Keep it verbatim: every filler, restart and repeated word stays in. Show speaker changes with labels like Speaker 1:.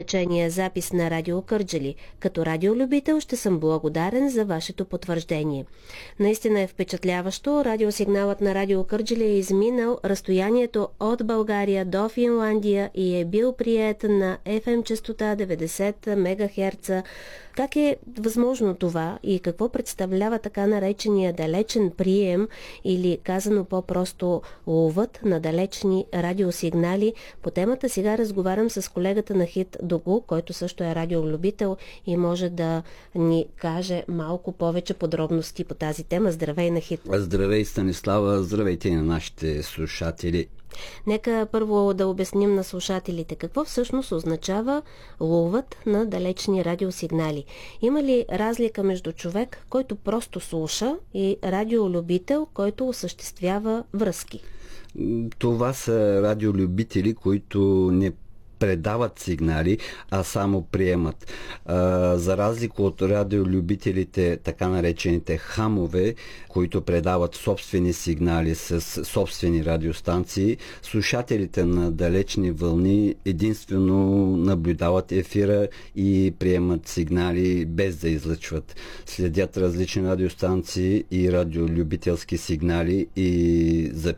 Speaker 1: наречения запис на Радио Кърджали. Като радиолюбител ще съм благодарен за вашето потвърждение. Наистина е впечатляващо. Радиосигналът на Радио Кърджали е изминал разстоянието от България до Финландия и е бил приет на еф ем честота деветдесет мегахерца. Как е възможно това и какво представлява така наречения далечен прием или казано по-просто ловът на далечни радиосигнали? По темата сега разговарям с колегата Нахид Догу, който също е радиолюбител и може да ни каже малко повече подробности по тази тема. Здравей, Нахид!
Speaker 2: Здравей, Станислава! Здравейте на нашите слушатели!
Speaker 1: Нека първо да обясним на слушателите какво всъщност означава ловът на далечни радиосигнали. Има ли разлика между човек, който просто слуша, и радиолюбител, който осъществява връзки?
Speaker 2: Това са радиолюбители, които не предават сигнали, а само приемат. А, за разлика от радиолюбителите, така наречените хамове, които предават собствени сигнали с собствени радиостанции, слушателите на далечни вълни единствено наблюдават ефира и приемат сигнали без да излъчват. Следят различни радиостанции и радиолюбителски сигнали и записват